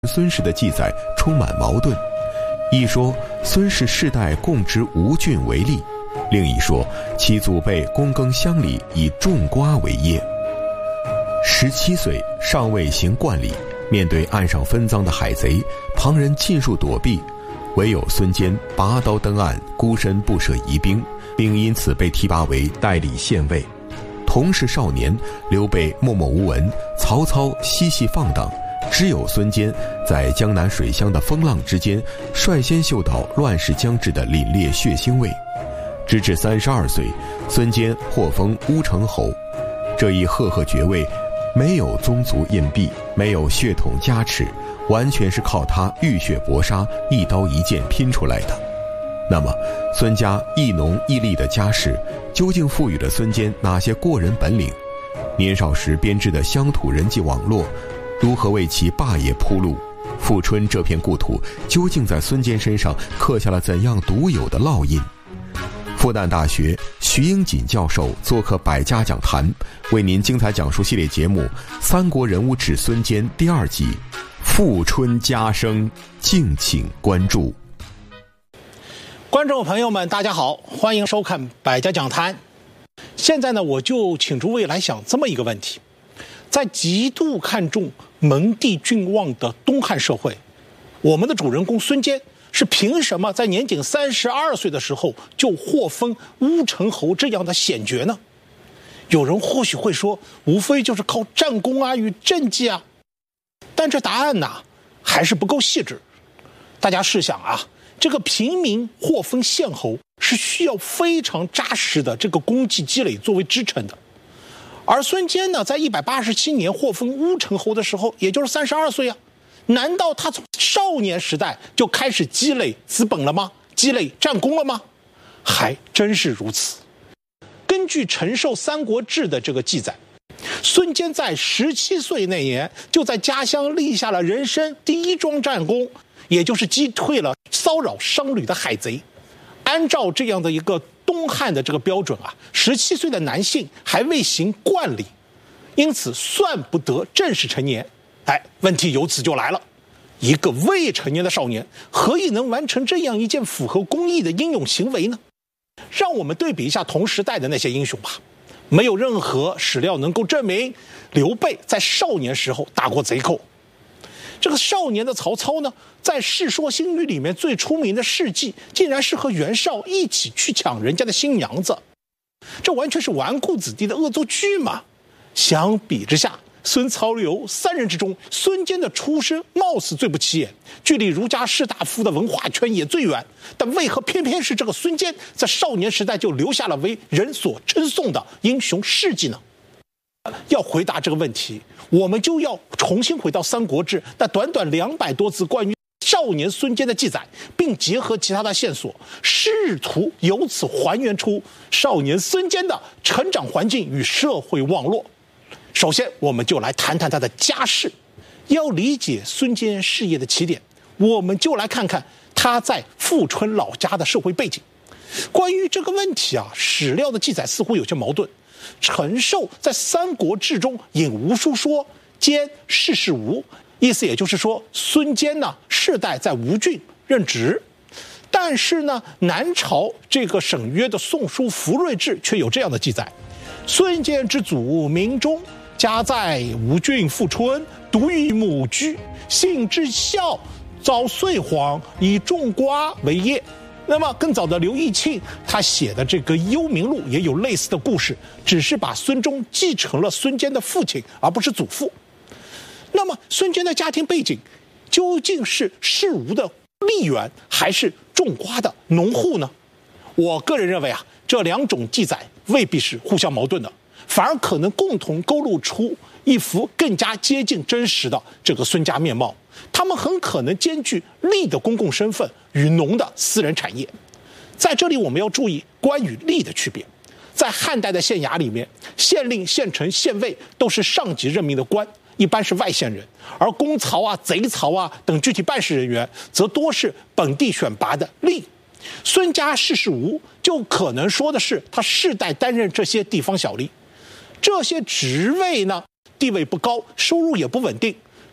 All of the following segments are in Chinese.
孙氏的记载充满矛盾。一说孙氏世代供植吴郡为例，另一说其祖辈躬耕乡里，以种瓜为业。17岁尚未行冠礼，面对岸上分赃的海贼，旁人尽数躲避，唯有孙坚拔刀登岸，孤身不舍疑兵，并因此被提拔为代理县尉。同是少年，刘备默默无闻，曹操嬉戏放荡，只有孙坚在江南水乡的风浪之间，率先嗅到乱世将至的凛冽血腥味。直至32岁，孙坚获封乌程侯，这一赫赫爵位没有宗族印币，没有血统加持，完全是靠他浴血搏杀，一刀一剑拼出来的。那么孙家亦农亦利的家世究竟赋予了孙坚哪些过人本领？年少时编织的乡土人际网络如何为其霸业铺路？富春这片故土究竟在孙坚身上刻下了怎样独有的烙印？复旦大学徐英锦教授做客百家讲坛，为您精彩讲述系列节目《三国人物志孙坚》第2集《富春家声》，敬请关注。 观众朋友们大家好，欢迎收看百家讲坛。现在呢，我就请诸位来想这么一个问题：在极度看重门第郡望的东汉社会，我们的主人公孙坚是凭什么在年仅32岁的时候就获封乌程侯这样的显爵呢？有人或许会说，无非就是靠战功啊与政绩啊，但这答案呢还是不够细致。大家试想啊，这个平民获封县侯是需要非常扎实的这个功绩积累作为支撑的，而孙坚呢，在187年获封乌程侯的时候，也就是32岁啊，难道他从少年时代就开始积累资本了吗？积累战功了吗？还真是如此。根据陈寿《三国志》的这个记载，孙坚在17岁那年就在家乡立下了人生第一桩战功，也就是击退了骚扰商旅的海贼。按照这样的一个东汉的这个标准啊，17岁的男性还未行冠礼，因此算不得正式成年。问题由此就来了，一个未成年的少年何以能完成这样一件符合公义的英勇行为呢？让我们对比一下同时代的那些英雄吧。没有任何史料能够证明刘备在少年时候打过贼寇。这个少年的曹操呢，在《世说新语》里面最出名的事迹，竟然是和袁绍一起去抢人家的新娘子，这完全是纨绔子弟的恶作剧嘛。相比之下，孙曹刘3人之中，孙坚的出身貌似最不起眼，距离儒家士大夫的文化圈也最远，但为何偏偏是这个孙坚在少年时代就留下了为人所称颂的英雄事迹呢？要回答这个问题，我们就要重新回到《三国志》那短短200多字关于少年孙坚的记载，并结合其他的线索，试图由此还原出少年孙坚的成长环境与社会网络。首先，我们就来谈谈他的家世。要理解孙坚事业的起点，我们就来看看他在富春老家的社会背景。关于这个问题啊，史料的记载似乎有些矛盾。陈寿在《三国志》中引吴书说坚世世吴，意思也就是说孙坚呢世代在吴郡任职。但是呢，南朝这个省约的《宋书·福瑞志》却有这样的记载：孙坚之祖名忠，家在吴郡富春，独于母居，性至孝，早岁荒，以种瓜为业。那么更早的刘义庆他写的这个《幽冥录》也有类似的故事，只是把孙忠继承了孙坚的父亲，而不是祖父。那么孙坚的家庭背景究竟是世吴的吏员，还是种瓜的农户呢？我个人认为啊，这2种记载未必是互相矛盾的，反而可能共同勾勒出一幅更加接近真实的这个孙家面貌。他们很可能兼具吏的公共身份与农的私人产业。在这里我们要注意官与吏的区别。在汉代的县衙里面，县令、县丞、县尉都是上级任命的官，一般是外县人，而公曹啊、贼曹啊等具体办事人员则多是本地选拔的吏。孙家世世吴，就可能说的是他世代担任这些地方小吏。这些职位呢，地位不高，收入也不稳定，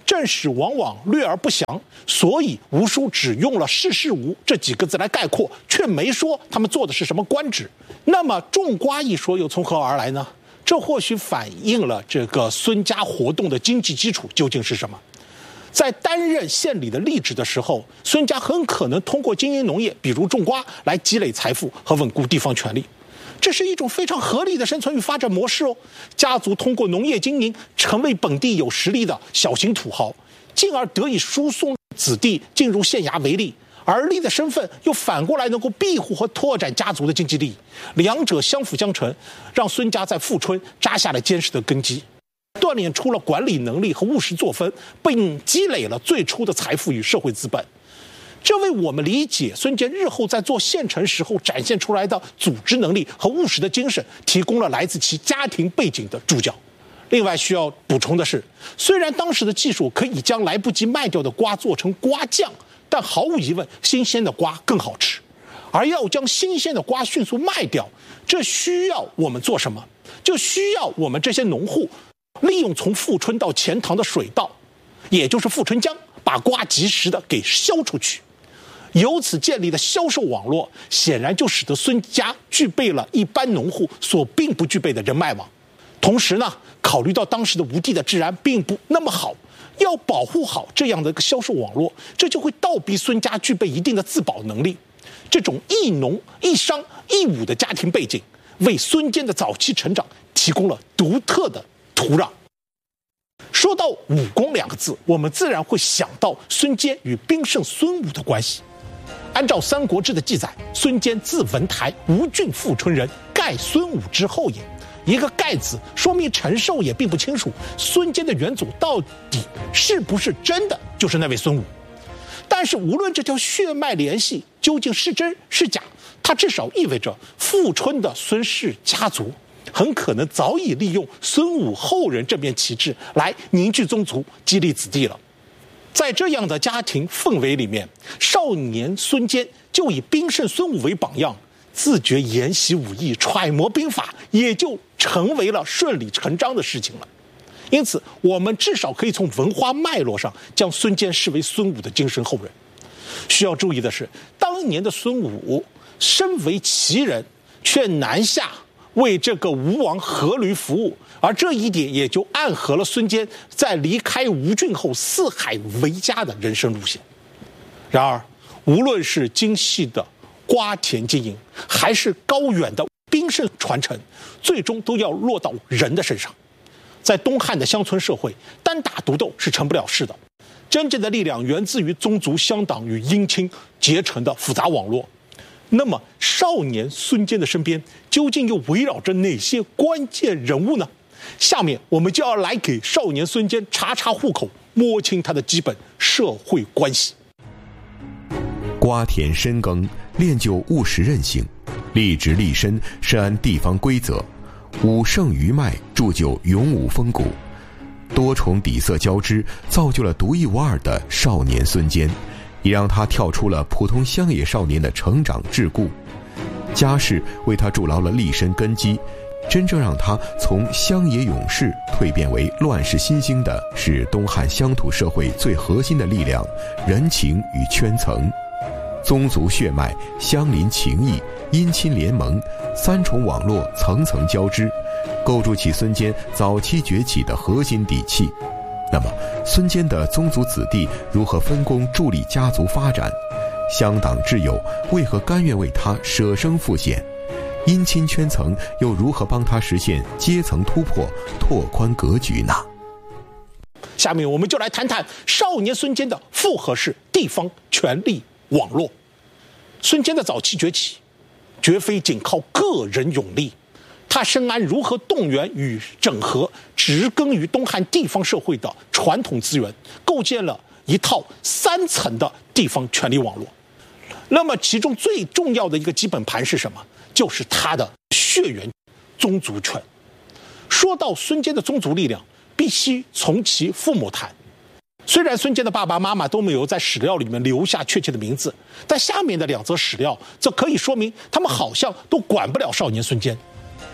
正史往往略而不详，所以吴书只用了世事吴这几个字来概括，却没说他们做的是什么官职。那么种瓜一说又从何而来呢？这或许反映了这个孙家活动的经济基础究竟是什么。在担任县里的吏职的时候，孙家很可能通过经营农业，比如种瓜，来积累财富和稳固地方权力。这是一种非常合理的生存与发展模式哦。家族通过农业经营，成为本地有实力的小型土豪，进而得以输送子弟进入县衙为吏，而吏的身份又反过来能够庇护和拓展家族的经济利益，两者相辅相成，让孙家在富春扎下了坚实的根基，锻炼出了管理能力和务实作风，并积累了最初的财富与社会资本。这为我们理解孙坚日后在做县城时候展现出来的组织能力和务实的精神，提供了来自其家庭背景的注脚。另外需要补充的是，虽然当时的技术可以将来不及卖掉的瓜做成瓜酱，但毫无疑问，新鲜的瓜更好吃。而要将新鲜的瓜迅速卖掉，这需要我们做什么？就需要我们这些农户利用从富春到钱塘的水道，也就是富春江，把瓜及时的给销出去。由此建立的销售网络，显然就使得孙家具备了一般农户所并不具备的人脉网。同时呢，考虑到当时的吴地的治安并不那么好，要保护好这样的一个销售网络，这就会倒逼孙家具备一定的自保能力。这种一农一商一武的家庭背景，为孙坚的早期成长提供了独特的土壤。说到武功两个字，我们自然会想到孙坚与兵圣孙武的关系。按照《三国志》的记载，孙坚字文台，吴郡富春人，盖孙武之后也。一个盖字，说明陈寿也并不清楚孙坚的元祖到底是不是真的就是那位孙武。但是无论这条血脉联系究竟是真是假，它至少意味着富春的孙氏家族很可能早已利用孙武后人这面旗帜来凝聚宗族，激励子弟了。在这样的家庭氛围里面，少年孙坚就以兵圣孙武为榜样，自觉研习武艺，揣摩兵法，也就成为了顺理成章的事情了。因此，我们至少可以从文化脉络上将孙坚视为孙武的精神后人。需要注意的是，当年的孙武身为旗人，却南下为这个吴王阖闾服务，而这一点也就暗合了孙坚在离开吴郡后四海为家的人生路线。然而，无论是精细的瓜田经营，还是高远的兵圣传承，最终都要落到人的身上。在东汉的乡村社会，单打独斗是成不了事的，真正的力量源自于宗族乡党与姻亲结成的复杂网络。那么，少年孙坚的身边究竟又围绕着哪些关键人物呢？下面我们就要来给少年孙坚查查户口，摸清他的基本社会关系。 瓜田深耕，练就务实韧性；立职立身，深谙地方规则；武圣余脉，铸就勇武风骨。多重底色交织，造就了独一无二的少年孙坚，也让他跳出了普通乡野少年的成长桎梏。家世为他筑牢了立身根基，真正让他从乡野勇士蜕变为乱世新星的是东汉乡土社会最核心的力量——人情与圈层。宗族血脉、乡邻情谊、姻亲联盟，三重网络层层交织，构筑起孙坚早期崛起的核心底气。那么，孙坚的宗族子弟如何分工助力家族发展？乡党挚友为何甘愿为他舍生赴险？姻亲圈层又如何帮他实现阶层突破、拓宽格局呢？ 下面我们就来谈谈少年孙坚的复合式地方权力网络。孙坚的早期崛起，绝非仅靠个人勇力，他深谙如何动员与整合植根于东汉地方社会的传统资源，构建了一套3层的地方权力网络。那么其中最重要的一个基本盘是什么？就是他的血缘宗族权。说到孙坚的宗族力量，必须从其父母谈。虽然孙坚的爸爸妈妈都没有在史料里面留下确切的名字，但下面的2则史料则可以说明他们好像都管不了少年孙坚。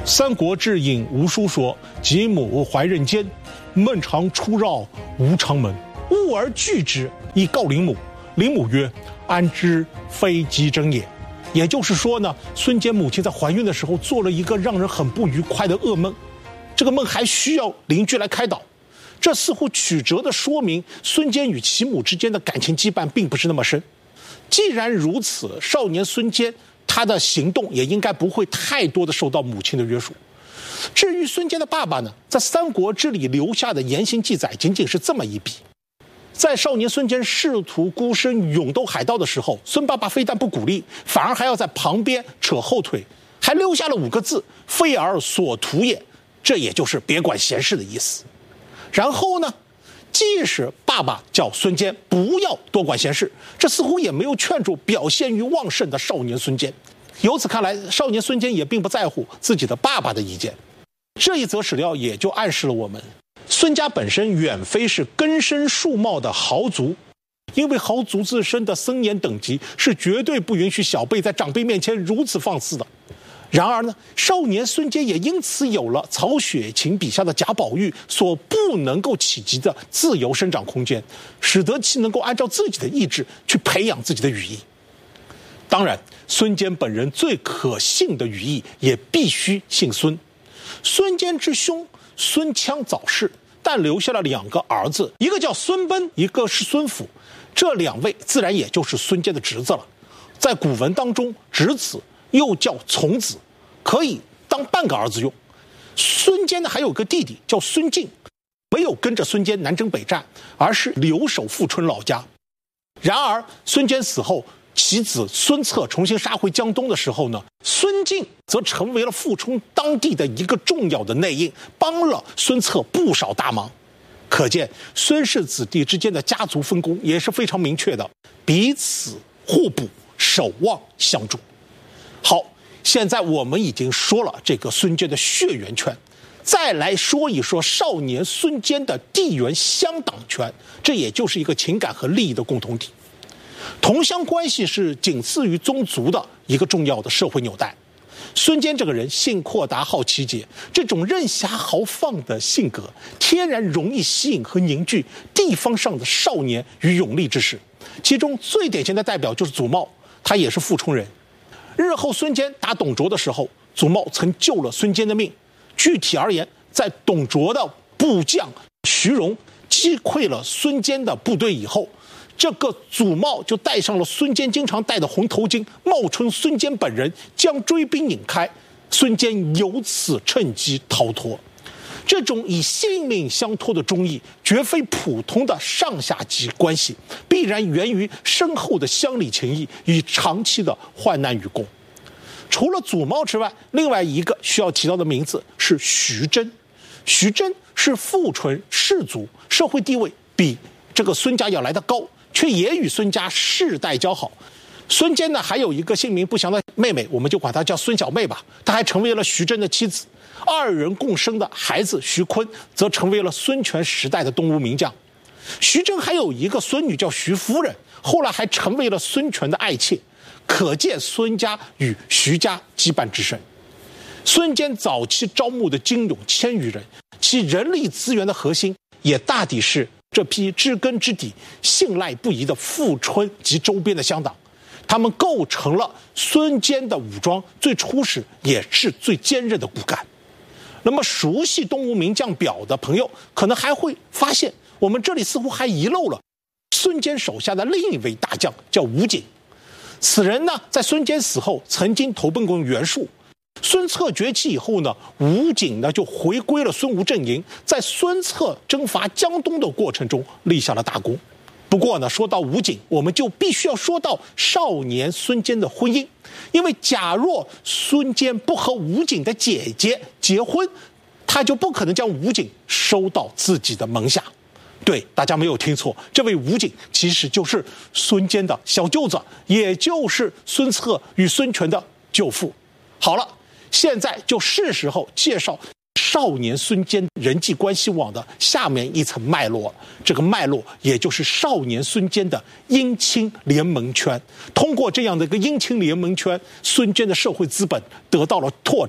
三国志》引吴书说：“及母怀任间，孟尝出绕吴长门，误而拒之，以告灵母。灵母曰：‘安知非吉征也？’”也就是说呢，孙坚母亲在怀孕的时候做了一个让人很不愉快的噩梦，这个梦还需要邻居来开导。这似乎曲折地说明孙坚与其母之间的感情羁绊并不是那么深。既然如此，少年孙坚他的行动也应该不会太多的受到母亲的约束。至于孙坚的爸爸呢，在《三国志》里留下的言行记载仅仅是这么一笔。在少年孙坚试图孤身勇斗海盗的时候，孙爸爸非但不鼓励，反而还要在旁边扯后腿，还留下了5个字：“非尔所图也。”这也就是别管闲事的意思。然后呢，即使爸爸叫孙坚不要多管闲事，这似乎也没有劝住表现欲旺盛的少年孙坚。由此看来，少年孙坚也并不在乎自己的爸爸的意见。这一则史料也就暗示了我们，孙家本身远非是根深树茂的豪族，因为豪族自身的森严等级是绝对不允许小辈在长辈面前如此放肆的。然而呢，少年孙坚也因此有了曹雪芹笔下的贾宝玉所不能够企及的自由生长空间，使得其能够按照自己的意志去培养自己的羽翼。当然，孙坚本人最可信的羽翼也必须姓孙。孙坚之兄孙羌早逝，但留下了2个儿子，一个叫孙贲，一个是孙辅。这2位自然也就是孙坚的侄子了。在古文当中，侄子又叫从子，可以当半个儿子用。孙坚呢还有个弟弟叫孙敬，没有跟着孙坚南征北战，而是留守富春老家。然而孙坚死后，其子孙策重新杀回江东的时候呢，孙敬则成为了富春当地的一个重要的内应，帮了孙策不少大忙。可见孙氏子弟之间的家族分工也是非常明确的，彼此互补，守望相助。好，现在我们已经说了这个孙坚的血缘圈，再来说一说少年孙坚的地缘乡党圈，这也就是一个情感和利益的共同体。同乡关系是仅次于宗族的一个重要的社会纽带。孙坚这个人性阔达好奇节，这种任侠豪放的性格天然容易吸引和凝聚地方上的少年与勇力之士。其中最典型的代表就是祖茂，他也是富春人。日后孙坚打董卓的时候，祖茂曾救了孙坚的命。具体而言，在董卓的部将徐荣击溃了孙坚的部队以后，这个祖茂就戴上了孙坚经常戴的红头巾，冒充孙坚本人，将追兵引开，孙坚由此趁机逃脱。这种以性命相托的忠义，绝非普通的上下级关系，必然源于深厚的乡里情谊与长期的患难与共。除了祖茂之外，另外一个需要提到的名字是徐真。徐真是富春士族，社会地位比这个孙家要来得高，却也与孙家世代交好。孙坚呢还有一个姓名不详的妹妹，我们就管她叫孙小妹吧，她还成为了徐真的妻子。2人共生的孩子徐坤则成为了孙权时代的东吴名将。徐真还有一个孙女叫徐夫人，后来还成为了孙权的爱妾。可见孙家与徐家羁绊之深。孙坚早期招募的精勇1000余人，其人力资源的核心也大抵是这批知根知底、信赖不疑的富春及周边的乡党。他们构成了孙坚的武装最初始也是最坚韧的骨干。那么熟悉东吴名将表的朋友可能还会发现，我们这里似乎还遗漏了孙坚手下的另一位大将，叫吴景。此人呢，在孙坚死后曾经投奔过袁术。孙策崛起以后呢，吴景呢就回归了孙吴阵营，在孙策征伐江东的过程中立下了大功。不过呢，说到吴景，我们就必须要说到少年孙坚的婚姻，因为假若孙坚不和吴景的姐姐结婚，他就不可能将吴景收到自己的门下。对，大家没有听错，这位吴景其实就是孙坚的小舅子，也就是孙策与孙权的舅父。好了，现在就是时候介绍少年孙坚人际关系网的下面一层脉络。这个脉络也就是少年孙坚的姻亲联盟圈。通过这样的一个姻亲联盟圈，孙坚的社会资本得到了拓展，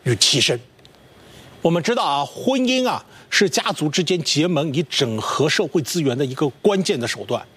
与替身。我们知道啊，婚姻啊是家族之间结盟以整合社会资源的一个关键的手段。